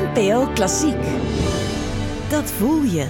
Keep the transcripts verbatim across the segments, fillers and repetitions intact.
N P O Klassiek. Dat voel je.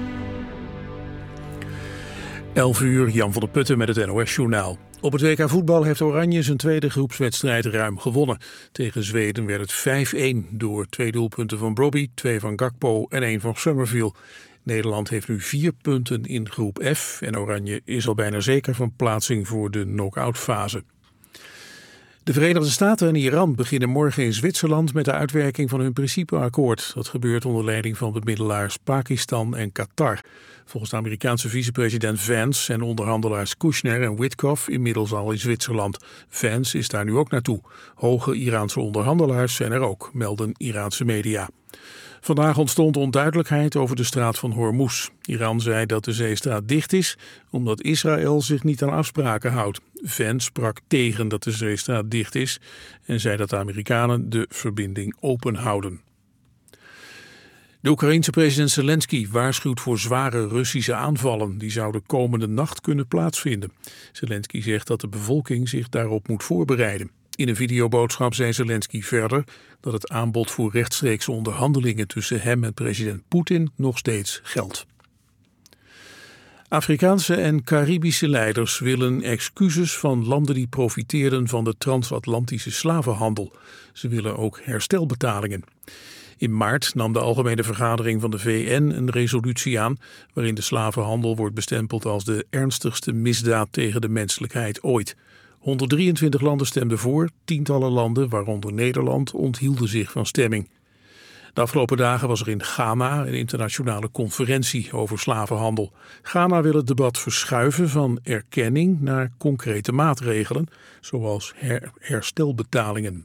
elf uur, Jan van der Putten met het N O S-journaal. Op het W K voetbal heeft Oranje zijn tweede groepswedstrijd ruim gewonnen. Tegen Zweden werd het vijf-een door twee doelpunten van Brobbey, twee van Gakpo en één van Summerville. Nederland heeft nu vier punten in groep F en Oranje is al bijna zeker van plaatsing voor de knock-out fase. De Verenigde Staten en Iran beginnen morgen in Zwitserland met de uitwerking van hun principeakkoord. Dat gebeurt onder leiding van bemiddelaars Pakistan en Qatar. Volgens de Amerikaanse vicepresident Vance zijn onderhandelaars Kushner en Witkoff inmiddels al in Zwitserland. Vance is daar nu ook naartoe. Hoge Iraanse onderhandelaars zijn er ook, melden Iraanse media. Vandaag ontstond onduidelijkheid over de straat van Hormuz. Iran zei dat de zeestraat dicht is, omdat Israël zich niet aan afspraken houdt. Vance sprak tegen dat de zeestraat dicht is en zei dat de Amerikanen de verbinding open houden. De Oekraïense president Zelensky waarschuwt voor zware Russische aanvallen. Die zouden komende nacht kunnen plaatsvinden. Zelensky zegt dat de bevolking zich daarop moet voorbereiden. In een videoboodschap zei Zelensky verder dat het aanbod voor rechtstreekse onderhandelingen tussen hem en president Poetin nog steeds geldt. Afrikaanse en Caribische leiders willen excuses van landen die profiteerden van de transatlantische slavenhandel. Ze willen ook herstelbetalingen. In maart nam de Algemene Vergadering van de V N een resolutie aan waarin de slavenhandel wordt bestempeld als de ernstigste misdaad tegen de menselijkheid ooit. honderddrieëntwintig landen stemden voor, tientallen landen, waaronder Nederland, onthielden zich van stemming. De afgelopen dagen was er in Ghana een internationale conferentie over slavenhandel. Ghana wil het debat verschuiven van erkenning naar concrete maatregelen, zoals her- herstelbetalingen.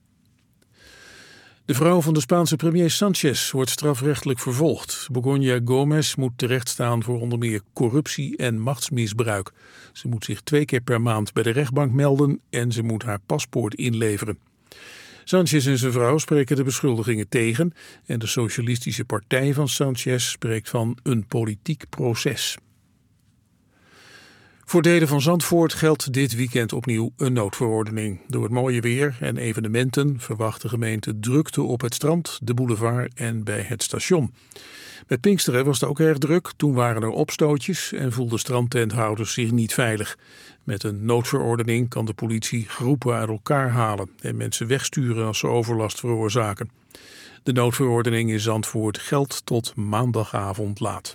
De vrouw van de Spaanse premier Sánchez wordt strafrechtelijk vervolgd. Begoña Gómez moet terechtstaan voor onder meer corruptie en machtsmisbruik. Ze moet zich twee keer per maand bij de rechtbank melden en ze moet haar paspoort inleveren. Sánchez en zijn vrouw spreken de beschuldigingen tegen en de Socialistische Partij van Sánchez spreekt van een politiek proces. Voor delen van Zandvoort geldt dit weekend opnieuw een noodverordening. Door het mooie weer en evenementen verwacht de gemeente drukte op het strand, de boulevard en bij het station. Met Pinksteren was het ook erg druk. Toen waren er opstootjes en voelden strandtenthouders zich niet veilig. Met een noodverordening kan de politie groepen uit elkaar halen en mensen wegsturen als ze overlast veroorzaken. De noodverordening in Zandvoort geldt tot maandagavond laat.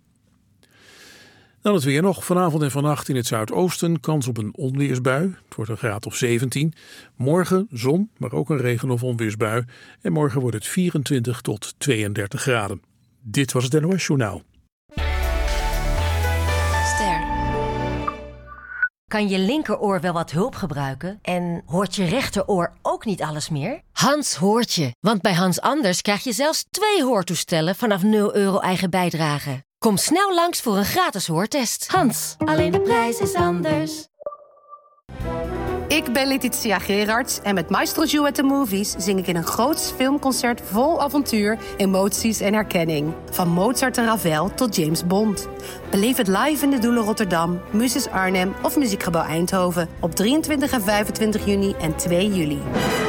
Dan het weer nog. Vanavond en vannacht in het zuidoosten kans op een onweersbui. Het wordt een graad of zeventien. Morgen zon, maar ook een regen- of onweersbui. En morgen wordt het vierentwintig tot tweeëndertig graden. Dit was het N O S-journaal. Ster. Kan je linkeroor wel wat hulp gebruiken? En hoort je rechteroor ook niet alles meer? Hans hoort je. Want bij Hans Anders krijg je zelfs twee hoortoestellen vanaf nul euro eigen bijdrage. Kom snel langs voor een gratis hoortest. Hans, alleen de prijs is anders. Ik ben Letitia Gerards en met Maestro Joe at the Movies zing ik in een groots filmconcert vol avontuur, emoties en herkenning. Van Mozart en Ravel tot James Bond. Beleef het live in de Doelen Rotterdam, Muses Arnhem of Muziekgebouw Eindhoven op drieëntwintig en vijfentwintig juni en twee juli.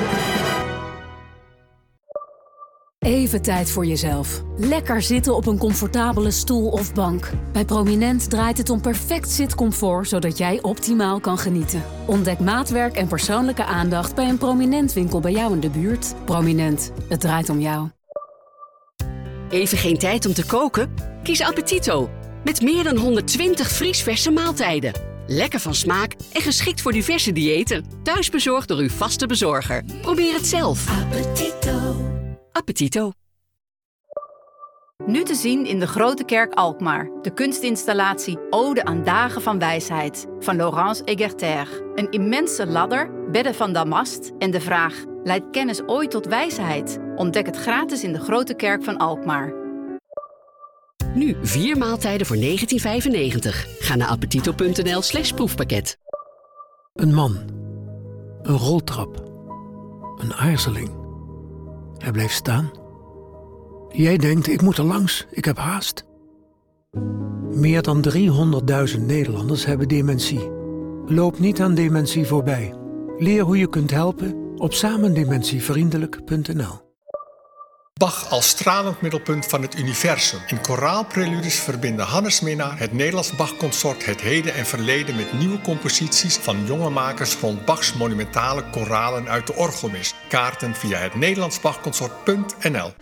Even tijd voor jezelf. Lekker zitten op een comfortabele stoel of bank. Bij Prominent draait het om perfect zitcomfort, zodat jij optimaal kan genieten. Ontdek maatwerk en persoonlijke aandacht bij een Prominent winkel bij jou in de buurt. Prominent, het draait om jou. Even geen tijd om te koken? Kies Appetito. Met meer dan honderdtwintig vriesverse maaltijden. Lekker van smaak en geschikt voor diverse diëten. Thuisbezorgd door uw vaste bezorger. Probeer het zelf. Appetito. Appetito. Nu te zien in de Grote Kerk Alkmaar. De kunstinstallatie Ode aan Dagen van Wijsheid van Laurence Egerter. Een immense ladder, bedden van damast en de vraag: leidt kennis ooit tot wijsheid? Ontdek het gratis in de Grote Kerk van Alkmaar. Nu vier maaltijden voor negentien vijfennegentig. Ga naar appetito.nl slash proefpakket. Een man. Een roltrap. Een aarzeling. Hij blijft staan. Jij denkt, ik moet er langs, ik heb haast. Meer dan driehonderdduizend Nederlanders hebben dementie. Loop niet aan dementie voorbij. Leer hoe je kunt helpen op samendementievriendelijk punt n l. Bach als stralend middelpunt van het universum. In koraalpreludes verbinden Hannes Minnaar, het Nederlands Bach-consort, het heden en verleden met nieuwe composities van jonge makers rond Bachs monumentale koralen uit de orgelmis. Kaarten via het Nederlands Bach-consort punt n l.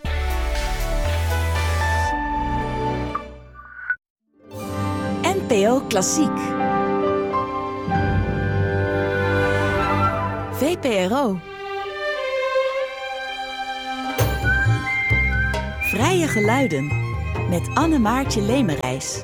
N P O Klassiek. V P R O. Vrije geluiden met Anne-Maartje Lemerijs.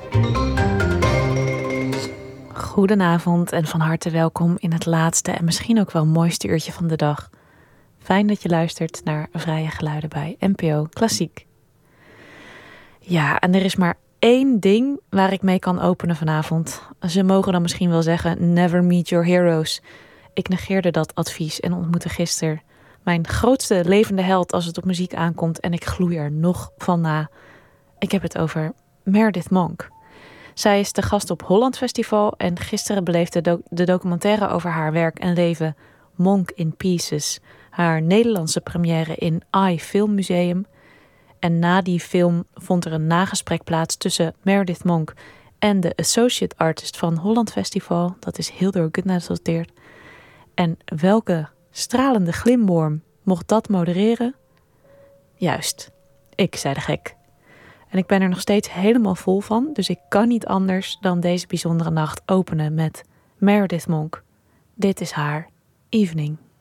Goedenavond en van harte welkom in het laatste en misschien ook wel mooiste uurtje van de dag. Fijn dat je luistert naar Vrije Geluiden bij N P O Klassiek. Ja, en er is maar één ding waar ik mee kan openen vanavond. Ze mogen dan misschien wel zeggen, never meet your heroes. Ik negeerde dat advies en ontmoette gisteren mijn grootste levende held als het op muziek aankomt en ik gloei er nog van na. Ik heb het over Meredith Monk. Zij is de gast op Holland Festival en gisteren beleefde do- de documentaire over haar werk en leven Monk in Pieces, haar Nederlandse première in I Film Museum. En na die film vond er een nagesprek plaats tussen Meredith Monk en de associate artist van Holland Festival, dat is Hildur Gudnadottir. En welke stralende glimworm mocht dat modereren? Juist, ik, zei de gek. En ik ben er nog steeds helemaal vol van, dus ik kan niet anders dan deze bijzondere nacht openen met Meredith Monk. Dit is haar Evening.